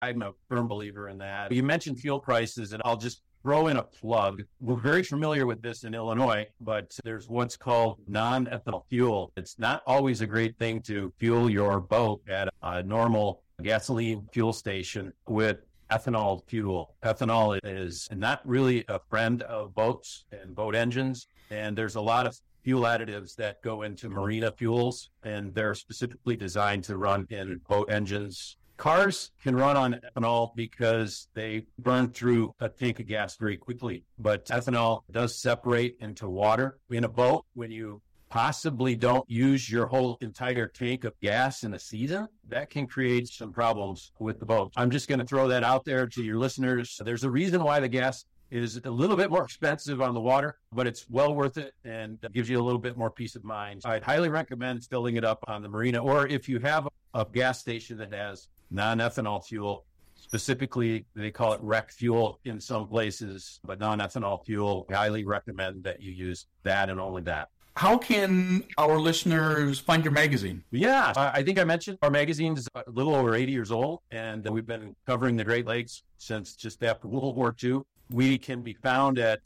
I'm a firm believer in that. You mentioned fuel prices, and I'll just throw in a plug. We're very familiar with this in Illinois, but there's what's called non-ethanol fuel. It's not always a great thing to fuel your boat at a normal gasoline fuel station with ethanol fuel. Ethanol is not really a friend of boats and boat engines, and there's a lot of fuel additives that go into marina fuels, and they're specifically designed to run in boat engines. Cars can run on ethanol because they burn through a tank of gas very quickly, but ethanol does separate into water. In a boat, when you possibly don't use your whole entire tank of gas in a season, that can create some problems with the boat. I'm just going to throw that out there to your listeners. There's a reason why the gas is a little bit more expensive on the water, but it's well worth it and gives you a little bit more peace of mind. I'd highly recommend filling it up on the marina, or if you have a gas station that has non-ethanol fuel, specifically they call it rec fuel in some places, but non-ethanol fuel, I highly recommend that you use that and only that. How can our listeners find your magazine? Yeah, I think I mentioned our magazine is a little over 80 years old, and we've been covering the Great Lakes since just after World War II. We can be found at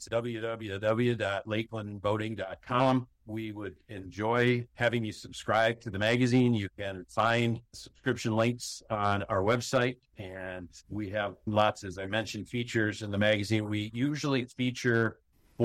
www.lakelandboating.com. We would enjoy having you subscribe to the magazine. You can find subscription links on our website, and we have lots, as I mentioned, features in the magazine. We usually feature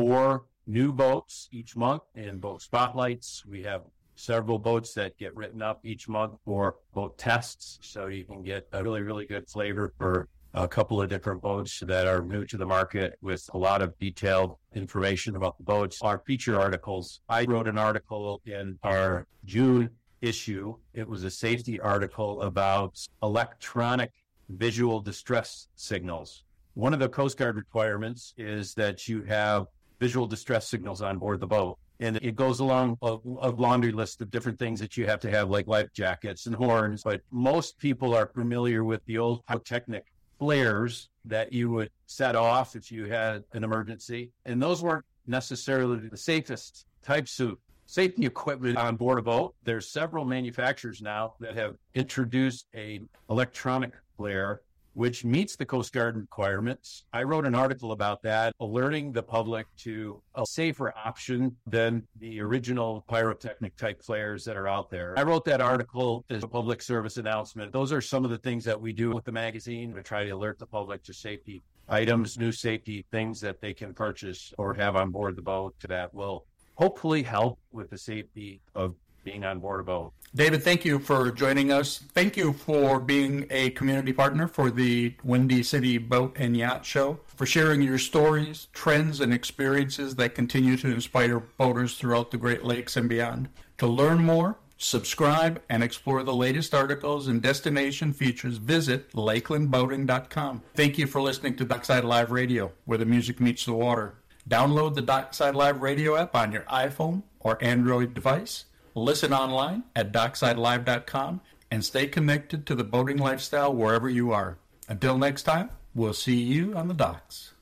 4 new boats each month in boat spotlights. We have several boats that get written up each month for boat tests, so you can get a really, really good flavor for a couple of different boats that are new to the market with a lot of detailed information about the boats. Our feature articles, I wrote an article in our June issue. It was a safety article about electronic visual distress signals. One of the Coast Guard requirements is that you have visual distress signals on board the boat. And it goes along a laundry list of different things that you have to have, like life jackets and horns. But most people are familiar with the old pyrotechnic flares that you would set off if you had an emergency. And those weren't necessarily the safest types of safety equipment on board a boat. There's several manufacturers now that have introduced an electronic flare which meets the Coast Guard requirements. I wrote an article about that, alerting the public to a safer option than the original pyrotechnic type flares that are out there. I wrote that article as a public service announcement. Those are some of the things that we do with the magazine to try to alert the public to safety items, new safety things that they can purchase or have on board the boat that will hopefully help with the safety of being on board a boat. David, thank you for joining us. Thank you for being a community partner for the Windy City Boat and Yacht Show, for sharing your stories, trends, and experiences that continue to inspire boaters throughout the Great Lakes and beyond. To learn more, subscribe, and explore the latest articles and destination features, visit lakelandboating.com. Thank you for listening to Dockside Live Radio, where the music meets the water. Download the Dockside Live Radio app on your iPhone or Android device. Listen online at docksidellive.com and stay connected to the boating lifestyle wherever you are. Until next time, we'll see you on the docks.